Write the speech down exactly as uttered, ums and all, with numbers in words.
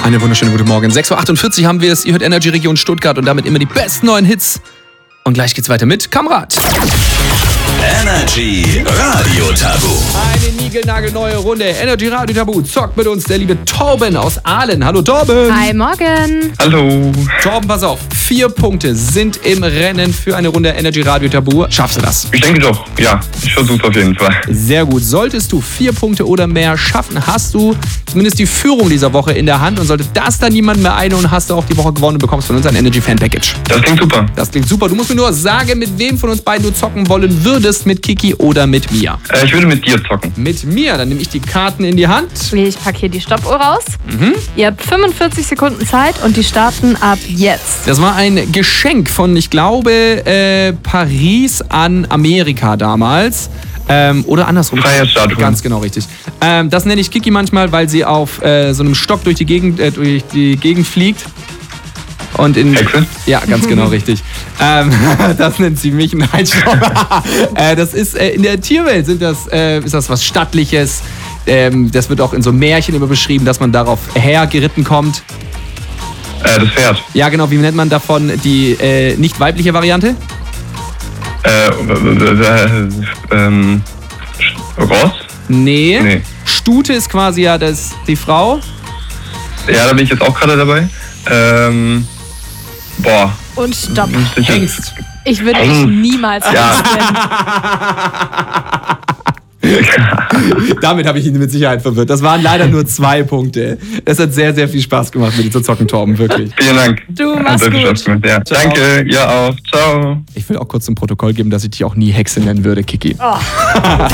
Eine wunderschöne gute Morgen. sechs Uhr achtundvierzig haben wir es. Ihr hört Energy Region Stuttgart und damit immer die besten neuen Hits. Und gleich geht's weiter mit Kamerad. Energy Radio Tabu. Eine niegelnagelneue Runde. Energy Radio Tabu. Zockt mit uns der liebe Torben aus Aalen. Hallo Torben. Hi, morgen. Hallo. Torben, pass auf. Vier Punkte sind im Rennen für eine Runde Energy Radio Tabu. Schaffst du das? Ich denke doch, ja. Ich versuche auf jeden Fall. Sehr gut. Solltest du vier Punkte oder mehr schaffen, hast du zumindest die Führung dieser Woche in der Hand. Und sollte das dann niemand mehr einholen, hast du auch die Woche gewonnen und bekommst von uns ein Energy Fan Package. Das klingt super. Das klingt super. Du musst mir nur sagen, mit wem von uns beiden du zocken wollen würdest. Mit Kiki oder mit mir. Äh, ich würde mit dir zocken. Mit mir. Dann nehme ich die Karten in die Hand. Ich packe hier die Stoppuhr raus. Mhm. Ihr habt fünfundvierzig Sekunden Zeit und die starten ab jetzt. Das war ein Geschenk von, ich glaube, äh, Paris an Amerika damals. Ähm, oder andersrum. Freiheitsstatue. Ganz genau richtig. Ähm, das nenne ich Kiki manchmal, weil sie auf äh, so einem Stock durch die Gegend, äh, durch die Gegend fliegt. Und in, Hexe? Ja, ganz genau richtig. Ähm, das nennt sie mich. Nein, äh, das ist äh, in der Tierwelt sind das, äh, ist das was Stattliches. Ähm, das wird auch in so Märchen immer beschrieben, dass man darauf hergeritten kommt. Äh, das Pferd. Ja, genau. Wie nennt man davon die äh, nicht weibliche Variante? Äh, äh, ähm, Ross? Nee. Nee. Stute ist quasi ja das, die Frau. Ja, da bin ich jetzt auch gerade dabei. Ähm, boah. Und stopp. Müsste ich jetzt- Hengst. Ich würde dich Hengst. niemals Ja. nennen. Damit habe ich ihn mit Sicherheit verwirrt. Das waren leider nur zwei Punkte. Es hat sehr, sehr viel Spaß gemacht, mit dir zu zocken, Torben, wirklich. Vielen Dank. Du, Hat mach's sehr viel gut. Spaß gemacht, ja. Ciao. Danke, ihr auch. Ciao. Ich will auch kurz zum Protokoll geben, dass ich dich auch nie Hexe nennen würde, Kiki. Oh.